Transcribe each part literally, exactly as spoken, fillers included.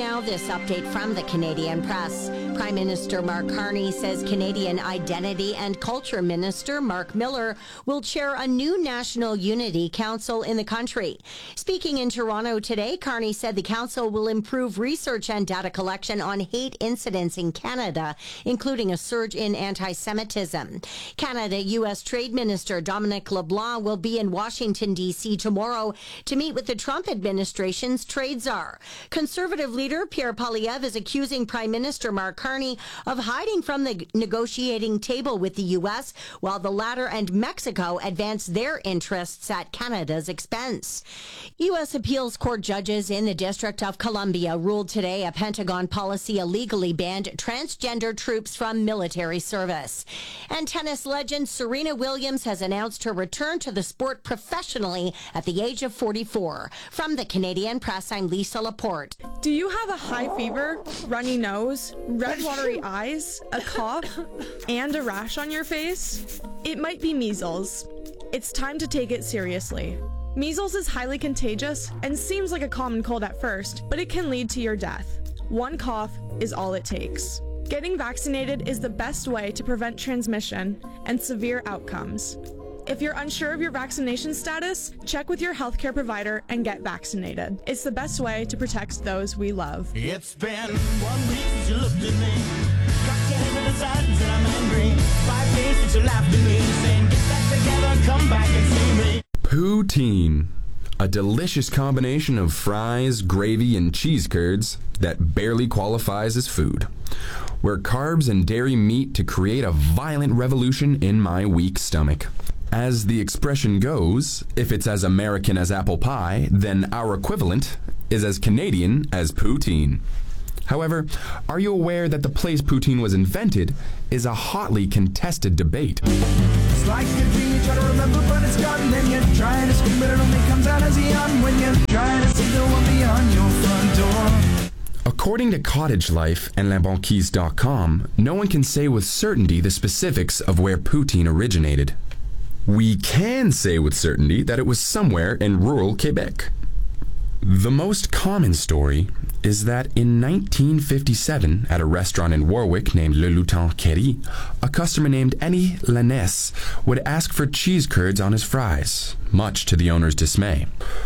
Now, this update from the Canadian Press. Prime Minister Mark Carney says Canadian Identity and Culture Minister Mark Miller will chair a new National Unity Council in the country. Speaking in Toronto today, Carney said the council will improve research and data collection on hate incidents in Canada, including a surge in anti-Semitism. Canada-U S Trade Minister Dominic LeBlanc will be in Washington, D C tomorrow to meet with the Trump administration's trade czar. Conservative leader Pierre Poilievre is accusing Prime Minister Mark Carney of hiding from the negotiating table with the U S, while the latter and Mexico advance their interests at Canada's expense. U S appeals court judges in the District of Columbia ruled today a Pentagon policy illegally banned transgender troops from military service. And tennis legend Serena Williams has announced her return to the sport professionally at the age of forty-four. From the Canadian Press, I'm Lisa Laporte. Do you have a high fever, runny nose, red watery eyes, a cough, and a rash on your face? It might be measles. It's time to take it seriously. Measles is highly contagious and seems like a common cold at first, but it can lead to your death. One cough is all it takes. Getting vaccinated is the best way to prevent transmission and severe outcomes. If you're unsure of your vaccination status, check with your healthcare provider and get vaccinated. It's the best way to protect those we love. It's been one week since you looked at me. Got your head to the side and said I'm angry. Five days since you laughed at me, saying get back together and come back and see me. Poutine. A delicious combination of fries, gravy, and cheese curds that barely qualifies as food. Where carbs and dairy meet to create a violent revolution in my weak stomach. As the expression goes, if it's as American as apple pie, then our equivalent is as Canadian as poutine. However, are you aware that the place poutine was invented is a hotly contested debate? It's like a dream you try to remember, but it's gone. Then you're trying to scream, but it only comes out as a yawn when you're trying to see the one beyond your front door. According to Cottage Life and La Banquise dot com, no one can say with certainty the specifics of where poutine originated. We can say with certainty that it was somewhere in rural Quebec. The most common story is that in nineteen fifty-seven, at a restaurant in Warwick named Le Lutin Query, a customer named Annie Lanesse would ask for cheese curds on his fries, much to the owner's dismay.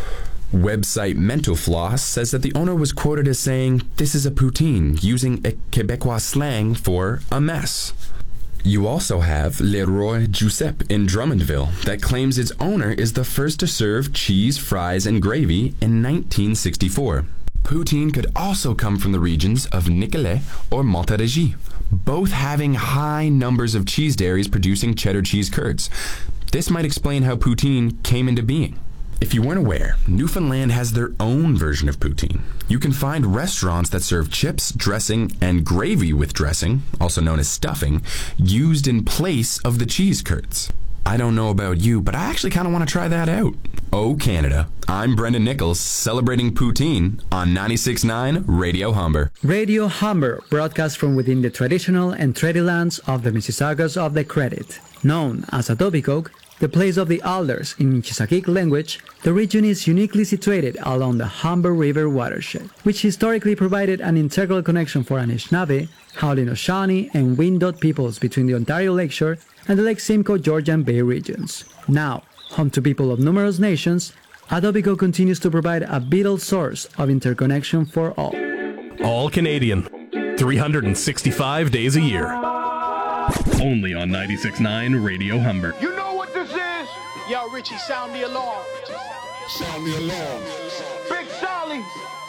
Website Mental Floss says that the owner was quoted as saying, "This is a poutine," using a Quebecois slang for a mess. You also have Le Roi Giuseppe in Drummondville that claims its owner is the first to serve cheese, fries, and gravy in nineteen sixty-four. Poutine could also come from the regions of Nicolet or Montérégie, both having high numbers of cheese dairies producing cheddar cheese curds. This might explain how poutine came into being. If you weren't aware, Newfoundland has their own version of poutine. You can find restaurants that serve chips, dressing, and gravy with dressing, also known as stuffing, used in place of the cheese curds. I don't know about you, but I actually kind of want to try that out. Oh, Canada. I'm Brendan Nichols, celebrating poutine on ninety-six point nine Radio Humber. Radio Humber broadcasts from within the traditional and treaty lands of the Mississaugas of the Credit. Known as Etobicoke, the place of the alders in Michisakic language, the region is uniquely situated along the Humber River watershed, which historically provided an integral connection for Anishinaabe, Haudenosaunee, and Wyandotte peoples between the Ontario Lakeshore and the Lake Simcoe Georgian Bay regions. Now, home to people of numerous nations, Etobicoke continues to provide a vital source of interconnection for all. All Canadian, three hundred sixty-five days a year. Only on ninety-six point nine Radio Humber. You know what this is? Yo, Richie, sound the alarm. Sound the alarm. Big Sally,